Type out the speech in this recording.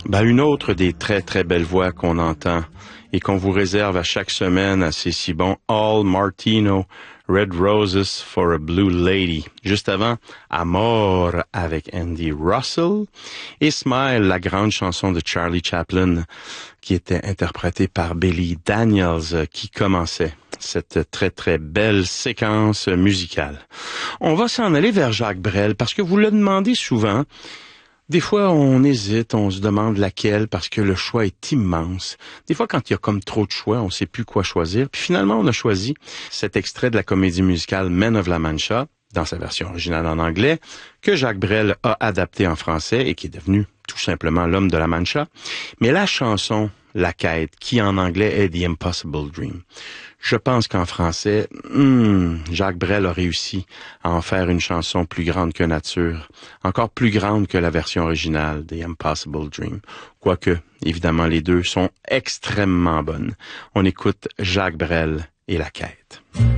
Une autre des très très belles voix qu'on entend et qu'on vous réserve à chaque semaine à C'est si bon, Al Martino, Red Roses for a Blue Lady. Juste avant, Amor avec Andy Russell et Smile, la grande chanson de Charlie Chaplin qui était interprétée par Billy Daniels qui commençait cette très très belle séquence musicale. On va s'en aller vers Jacques Brel parce que vous le demandez souvent. Des fois, on hésite, on se demande laquelle parce que le choix est immense. Des fois, quand il y a comme trop de choix, on ne sait plus quoi choisir. Puis finalement, on a choisi cet extrait de la comédie musicale Men of La Mancha, dans sa version originale en anglais, que Jacques Brel a adapté en français et qui est devenu tout simplement L'Homme de la Mancha. Mais la chanson La Quête, qui en anglais est The Impossible Dream. Je pense qu'en français, Jacques Brel a réussi à en faire une chanson plus grande que nature, encore plus grande que la version originale, The Impossible Dream. Quoique, évidemment, les deux sont extrêmement bonnes. On écoute Jacques Brel et La Quête.